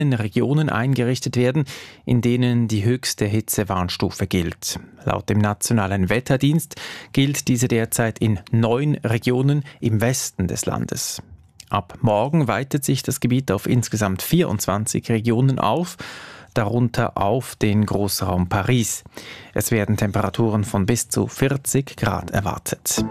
Regionen eingerichtet werden, in denen die höchste Hitzewarnstufe gilt. Laut dem Nationalen Wetterdienst gilt diese derzeit in 9 Regionen im Westen des Landes. Ab morgen weitet sich das Gebiet auf insgesamt 24 Regionen auf, darunter auf den Großraum Paris. Es werden Temperaturen von bis zu 40 Grad erwartet.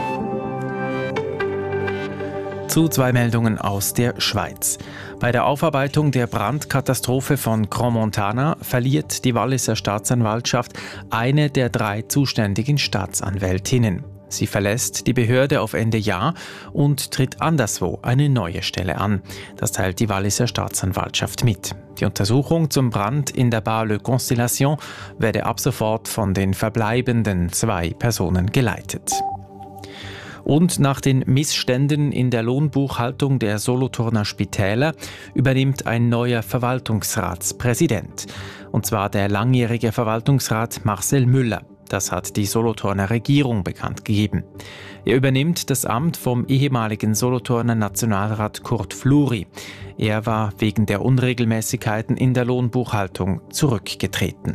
Zu 2 Meldungen aus der Schweiz. Bei der Aufarbeitung der Brandkatastrophe von Crans-Montana verliert die Walliser Staatsanwaltschaft eine der 3 zuständigen Staatsanwältinnen. Sie verlässt die Behörde auf Ende Jahr und tritt anderswo eine neue Stelle an. Das teilt die Walliser Staatsanwaltschaft mit. Die Untersuchung zum Brand in der Bar Le Constellation werde ab sofort von den verbleibenden 2 Personen geleitet. Und nach den Missständen in der Lohnbuchhaltung der Solothurner Spitäler übernimmt ein neuer Verwaltungsratspräsident. Und zwar der langjährige Verwaltungsrat Marcel Müller. Das hat die Solothurner Regierung bekannt gegeben. Er übernimmt das Amt vom ehemaligen Solothurner Nationalrat Kurt Fluri. Er war wegen der Unregelmäßigkeiten in der Lohnbuchhaltung zurückgetreten.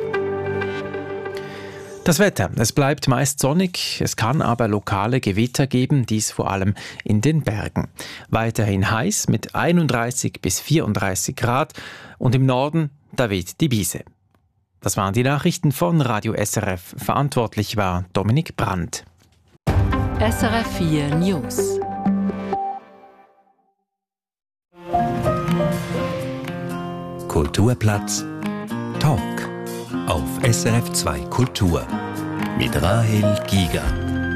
Das Wetter. Es bleibt meist sonnig, es kann aber lokale Gewitter geben, dies vor allem in den Bergen. Weiterhin heiß mit 31 bis 34 Grad und im Norden, da weht die Biese. Das waren die Nachrichten von Radio SRF. Verantwortlich war Dominik Brandt. SRF 4 News. Kulturplatz Talk auf SRF 2 Kultur mit Rahel Giger.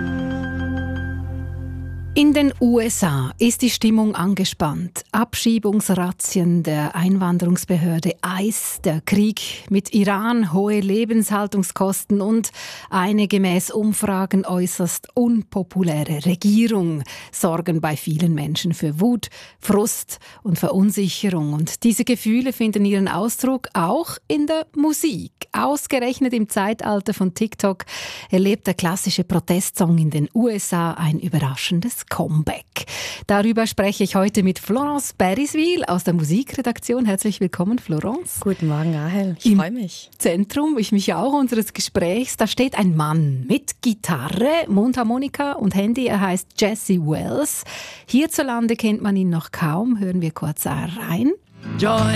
In den USA ist die Stimmung angespannt. Abschiebungsrazzien der Einwanderungsbehörde ICE, der Krieg mit Iran, hohe Lebenshaltungskosten und eine gemäß Umfragen äußerst unpopuläre Regierung sorgen bei vielen Menschen für Wut, Frust und Verunsicherung. Und diese Gefühle finden ihren Ausdruck auch in der Musik. Ausgerechnet im Zeitalter von TikTok erlebt der klassische Protestsong in den USA ein überraschendes Comeback. Darüber spreche ich heute mit Florence Beriswil aus der Musikredaktion. Herzlich willkommen, Florence. Guten Morgen, Rahel. Ich freue mich. Zentrum, ich mich auch, unseres Gesprächs, da steht ein Mann mit Gitarre, Mundharmonika und Handy. Er heißt Jesse Wells. Hierzulande kennt man ihn noch kaum. Hören wir kurz rein. Join